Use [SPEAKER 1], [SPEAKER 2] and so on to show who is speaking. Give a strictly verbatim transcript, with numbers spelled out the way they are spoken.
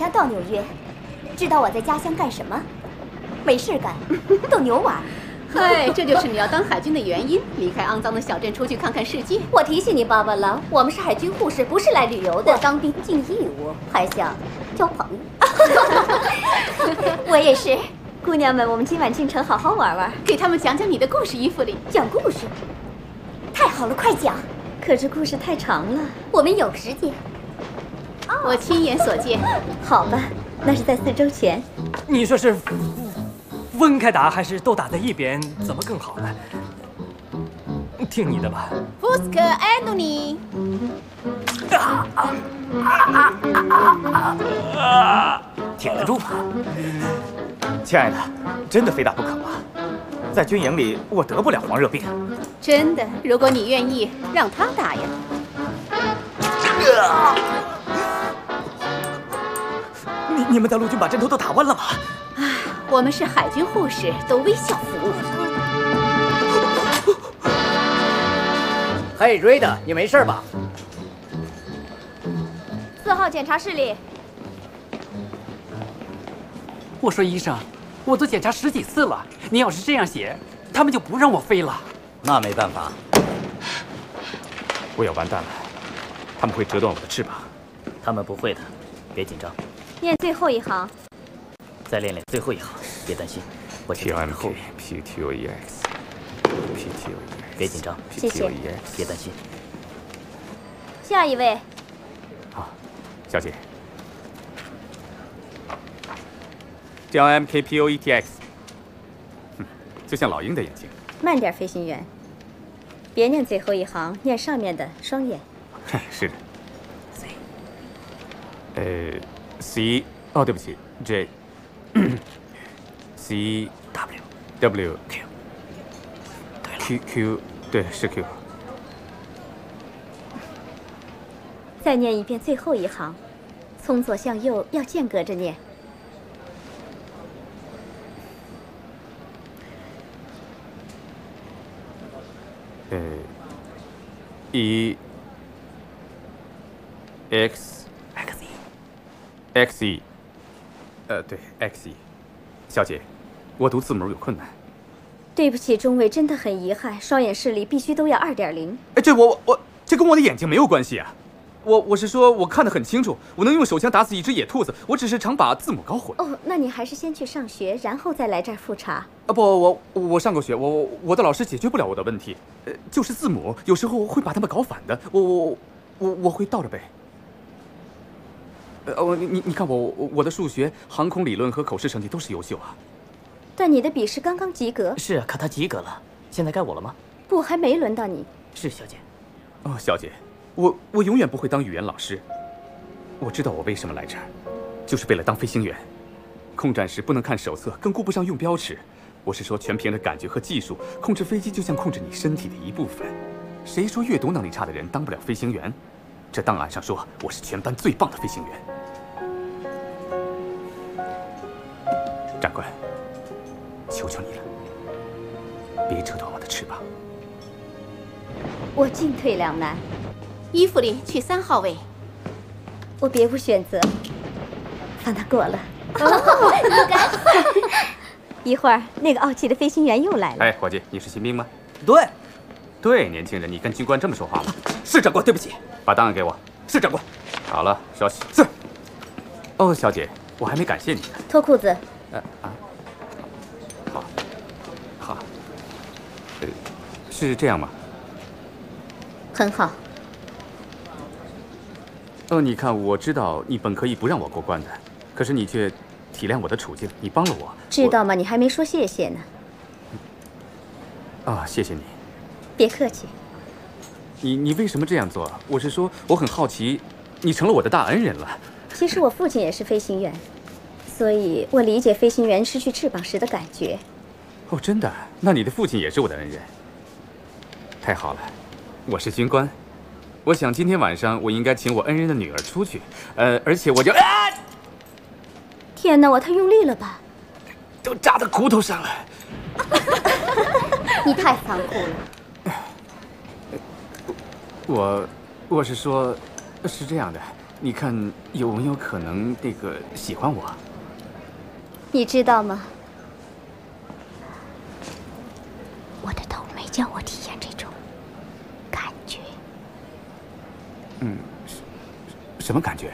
[SPEAKER 1] 上到纽约，知道我在家乡干什么？没事干，逗牛玩。
[SPEAKER 2] 嗨，这就是你要当海军的原因，离开肮脏的小镇，出去看看世界。
[SPEAKER 1] 我提醒你爸爸了，我们是海军护士，不是来旅游的。我当兵尽义务，还想交朋友。我也是。姑娘们，我们今晚进城好好玩玩，
[SPEAKER 2] 给他们讲讲你的故事。伊芙琳，
[SPEAKER 1] 讲故事，太好了，快讲。可是故事太长了，我们有时间。
[SPEAKER 2] 我亲眼所见。
[SPEAKER 1] 好吧，那是在四周前。
[SPEAKER 3] 你说是分开打还是都打在一边，怎么更好呢？听你的吧。
[SPEAKER 2] 福斯克安东尼。
[SPEAKER 4] 挺得住吗？亲爱的，真的非打不可吗？在军营里，我得不了黄热病。
[SPEAKER 2] 真的，如果你愿意，让他打呀。
[SPEAKER 4] 你你们的陆军把针头都打弯了吗？
[SPEAKER 2] 唉，我们是海军护士，都微笑服务。
[SPEAKER 5] 嘿，瑞德，你没事吧？
[SPEAKER 1] 四号检查室里。
[SPEAKER 6] 我说医生，我都检查十几次了，你要是这样写，他们就不让我飞了。
[SPEAKER 5] 那没办法，
[SPEAKER 4] 我要完蛋了，他们会折断我的翅膀。
[SPEAKER 5] 他们不会的，别紧张。
[SPEAKER 1] 念最后一行。
[SPEAKER 5] 再练练最后一行，别担心，我去看后面。
[SPEAKER 4] P T O E X，P T O E X，
[SPEAKER 5] 别紧张，
[SPEAKER 1] 谢谢，
[SPEAKER 5] 别担心。
[SPEAKER 1] 下一位。
[SPEAKER 4] 好，小姐。J M K P O E T X， 哼，就像老鹰的眼睛。
[SPEAKER 1] 慢点，飞行员，别念最后一行，念上面的双眼。
[SPEAKER 4] 是的。C， 呃 ，C， 哦，对不起 ，J，C W W Q Q Q， 对，是 Q。
[SPEAKER 1] 再念一遍最后一行，从左向右要间隔着念。
[SPEAKER 4] 呃 ，E X
[SPEAKER 5] X E
[SPEAKER 4] X E， 呃，对 X E， 小姐，我读字母有困难。
[SPEAKER 1] 对不起，中尉，真的很遗憾，双眼视力必须都要二点零。
[SPEAKER 4] 哎，这我我这跟我的眼睛没有关系啊。我我是说，我看得很清楚，我能用手枪打死一只野兔子。我只是常把字母搞混。
[SPEAKER 1] 哦，那你还是先去上学，然后再来这儿复查。
[SPEAKER 4] 啊不，我我上过学，我我的老师解决不了我的问题，呃，就是字母有时候会把它们搞反的。我我我我会倒着背。呃，我你你看我我的数学、航空理论和口试成绩都是优秀啊。
[SPEAKER 1] 但你的笔试刚刚及格。
[SPEAKER 5] 是啊，可他及格了。现在该我了吗？
[SPEAKER 1] 不，还没轮到你。
[SPEAKER 5] 是小姐。
[SPEAKER 4] 哦，小姐。我我永远不会当语言老师。我知道我为什么来这儿，就是为了当飞行员。空战时不能看手册，更顾不上用标尺。我是说，全凭着感觉和技术，控制飞机就像控制你身体的一部分。谁说阅读能力差的人当不了飞行员？这档案上说我是全班最棒的飞行员。长官，求求你了，别折断我的翅膀。
[SPEAKER 1] 我进退两难。
[SPEAKER 2] 伊芙琳，去三号位。
[SPEAKER 1] 我别无选择，放他过了。
[SPEAKER 2] 哦，不敢。
[SPEAKER 1] 一会儿那个傲气的飞行员又来了。
[SPEAKER 4] 哎，伙计，你是新兵吗？
[SPEAKER 3] 对，
[SPEAKER 4] 对，年轻人，你跟军官这么说话吗？
[SPEAKER 3] 是长官，对不起。
[SPEAKER 4] 把档案给我。
[SPEAKER 3] 是长官。
[SPEAKER 4] 好了，稍息。
[SPEAKER 3] 是。
[SPEAKER 4] 哦，小姐，我还没感谢你呢。
[SPEAKER 1] 脱裤子。
[SPEAKER 4] 呃啊。好。好。呃，是这样吗？
[SPEAKER 1] 很好。
[SPEAKER 4] 哦，你看，我知道你本可以不让我过关的，可是你却体谅我的处境，你帮了我。
[SPEAKER 1] 知道吗？你还没说谢谢呢。
[SPEAKER 4] 啊、哦，谢谢你。
[SPEAKER 1] 别客气。
[SPEAKER 4] 你你为什么这样做？我是说，我很好奇，你成了我的大恩人了。
[SPEAKER 1] 其实我父亲也是飞行员，所以我理解飞行员失去翅膀时的感觉。
[SPEAKER 4] 哦，真的？那你的父亲也是我的恩人。太好了，我是军官。我想今天晚上我应该请我恩人的女儿出去，呃，而且我就……啊！
[SPEAKER 1] 天哪，我太用力了吧？
[SPEAKER 4] 都扎到骨头上了。
[SPEAKER 1] 你太残酷了。
[SPEAKER 4] 我，我是说，是这样的， 你看有没有可能那个喜欢我？
[SPEAKER 1] 你知道吗？我的头没叫我体验这种感觉。
[SPEAKER 4] 嗯，什么感觉？